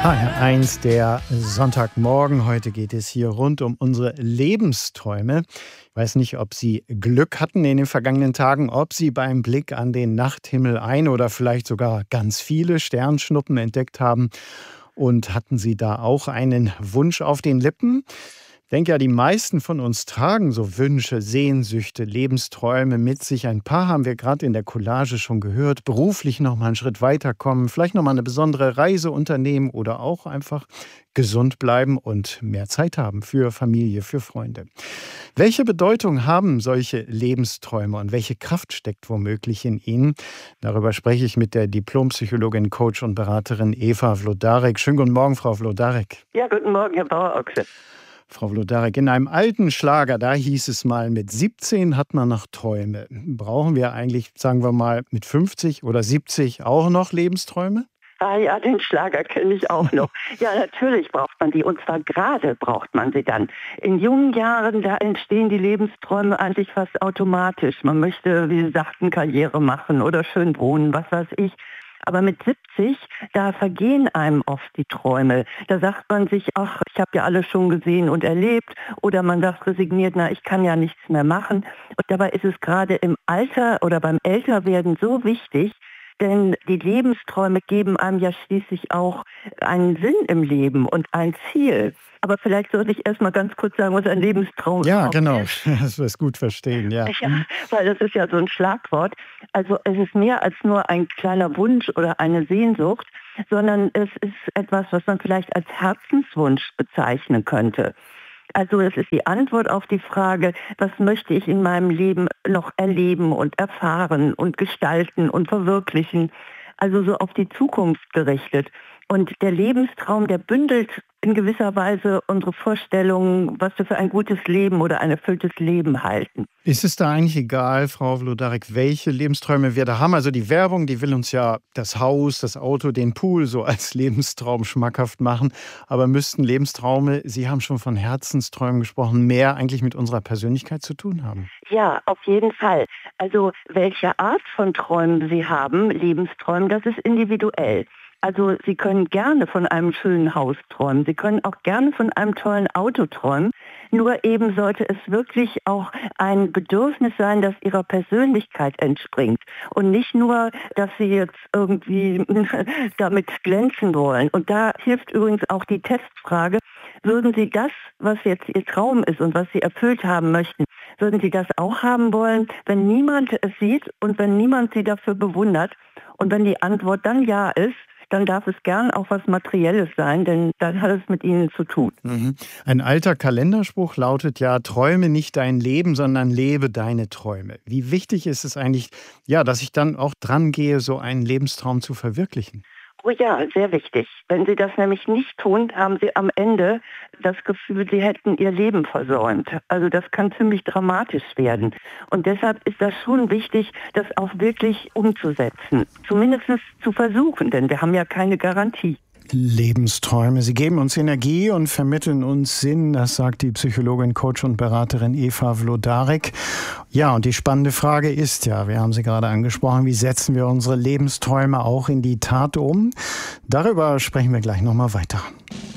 HR1, der Sonntagmorgen. Heute geht es hier rund um unsere Lebensträume. Ich weiß nicht, ob Sie Glück hatten in den vergangenen Tagen, ob Sie beim Blick an den Nachthimmel ein oder vielleicht sogar ganz viele Sternschnuppen entdeckt haben. Und hatten Sie da auch einen Wunsch auf den Lippen? Ich denke ja, die meisten von uns tragen so Wünsche, Sehnsüchte, Lebensträume mit sich. Ein paar haben wir gerade in der Collage schon gehört. Beruflich noch mal einen Schritt weiterkommen, vielleicht noch mal eine besondere Reise unternehmen oder auch einfach gesund bleiben und mehr Zeit haben für Familie, für Freunde. Welche Bedeutung haben solche Lebensträume und welche Kraft steckt womöglich in ihnen? Darüber spreche ich mit der Diplompsychologin, Coach und Beraterin Eva Wlodarek. Schönen guten Morgen, Frau Wlodarek. Ja, guten Morgen, Herr Bauer-Ochse. Frau Wlodarek, in einem alten Schlager, da hieß es mal, mit 17 hat man noch Träume. Brauchen wir eigentlich, sagen wir mal, mit 50 oder 70 auch noch Lebensträume? Ah ja, den Schlager kenne ich auch noch. Ja, natürlich braucht man die, und zwar gerade braucht man sie dann. In jungen Jahren, da entstehen die Lebensträume eigentlich fast automatisch. Man möchte, wie Sie sagten, Karriere machen oder schön wohnen, was weiß ich. Aber mit 70, da vergehen einem oft die Träume. Da sagt man sich, ach, ich habe ja alles schon gesehen und erlebt. Oder man sagt resigniert, na, ich kann ja nichts mehr machen. Und dabei ist es gerade im Alter oder beim Älterwerden so wichtig, denn die Lebensträume geben einem ja schließlich auch einen Sinn im Leben und ein Ziel. Aber vielleicht sollte ich erst mal ganz kurz sagen, was ein Lebenstraum ist. Ja, genau. Das wirst gut verstehen, ja. Ja, weil das ist ja so ein Schlagwort. Also es ist mehr als nur ein kleiner Wunsch oder eine Sehnsucht, sondern es ist etwas, was man vielleicht als Herzenswunsch bezeichnen könnte. Also es ist die Antwort auf die Frage, was möchte ich in meinem Leben noch erleben und erfahren und gestalten und verwirklichen. Also so auf die Zukunft gerichtet. Und der Lebenstraum, der bündelt in gewisser Weise unsere Vorstellungen, was wir für ein gutes Leben oder ein erfülltes Leben halten. Ist es da eigentlich egal, Frau Wlodarek, welche Lebensträume wir da haben? Also die Werbung, die will uns ja das Haus, das Auto, den Pool so als Lebenstraum schmackhaft machen. Aber müssten Lebensträume, Sie haben schon von Herzensträumen gesprochen, mehr eigentlich mit unserer Persönlichkeit zu tun haben? Ja, auf jeden Fall. Also welche Art von Träumen Sie haben, Lebensträumen, das ist individuell. Also Sie können gerne von einem schönen Haus träumen, Sie können auch gerne von einem tollen Auto träumen, nur eben sollte es wirklich auch ein Bedürfnis sein, das Ihrer Persönlichkeit entspringt und nicht nur, dass Sie jetzt irgendwie damit glänzen wollen. Und da hilft übrigens auch die Testfrage, würden Sie das, was jetzt Ihr Traum ist und was Sie erfüllt haben möchten, würden Sie das auch haben wollen, wenn niemand es sieht und wenn niemand Sie dafür bewundert? Und wenn die Antwort dann ja ist, dann darf es gern auch was Materielles sein, denn dann hat es mit Ihnen zu tun. Ein alter Kalenderspruch lautet ja, träume nicht dein Leben, sondern lebe deine Träume. Wie wichtig ist es eigentlich, ja, dass ich dann auch dran gehe, so einen Lebenstraum zu verwirklichen? Oh ja, sehr wichtig. Wenn Sie das nämlich nicht tun, haben Sie am Ende das Gefühl, Sie hätten Ihr Leben versäumt. Also das kann ziemlich dramatisch werden. Und deshalb ist das schon wichtig, das auch wirklich umzusetzen. Zumindest zu versuchen, denn wir haben ja keine Garantie. Lebensträume. Sie geben uns Energie und vermitteln uns Sinn, das sagt die Psychologin, Coach und Beraterin Eva Wlodarek. Ja, und die spannende Frage ist ja, wir haben sie gerade angesprochen, wie setzen wir unsere Lebensträume auch in die Tat um? Darüber sprechen wir gleich nochmal weiter.